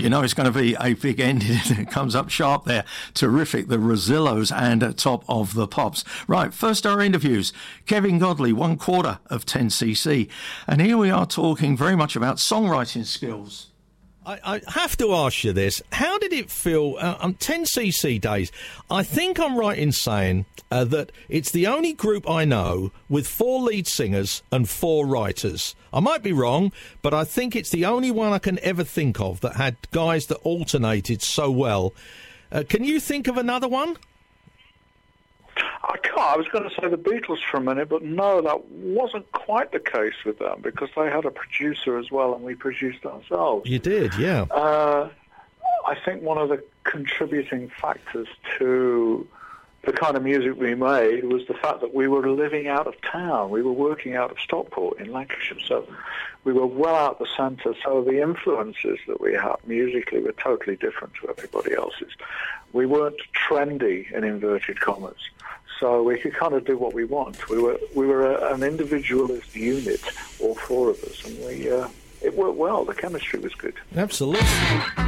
You know it's going to be a big ending. It comes up sharp there. Terrific. The Rosillos and Top of the Pops. Right, first our interviews. Kevin Godley, 1/4 of 10cc. And here we are talking very much about songwriting skills. I have to ask you this. How did it feel on 10cc days? I think I'm right in saying that it's the only group I know with 4 lead singers and 4 writers. I might be wrong, but I think it's the only one I can ever think of that had guys that alternated so well. Can you think of another one? I can't. I was going to say the Beatles for a minute, but no, that wasn't quite the case with them because they had a producer as well and we produced ourselves. You did, yeah. I think one of the contributing factors to the kind of music we made was the fact that we were living out of town. We were working out of Stockport in Lancashire, so we were well out the centre, so the influences that we had musically were totally different to everybody else's. We weren't trendy, in inverted commas, so we could kind of do what we want. We were an individualist unit, all 4 of us, and it worked well. The chemistry was good. Absolutely.